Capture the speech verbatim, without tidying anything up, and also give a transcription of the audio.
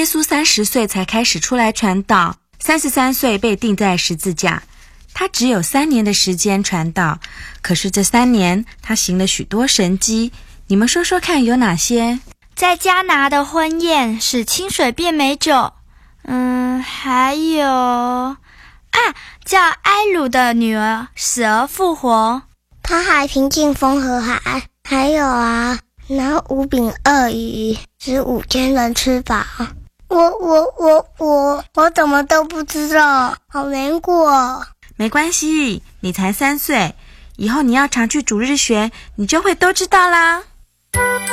耶稣三十岁才开始出来传道，三十三岁被钉在十字架。他只有三年的时间传道，可是这三年他行了许多神迹，你们说说看有哪些？ 在迦拿的婚宴使清水变美酒，嗯，还有啊，叫埃鲁的女儿死而复活。 他还平静风和海，还有啊，拿五饼二鱼使五千人吃饱。我我我我我怎么都不知道，好难过。 没关系，你才三岁，以后你要常去主日学，你就会都知道啦。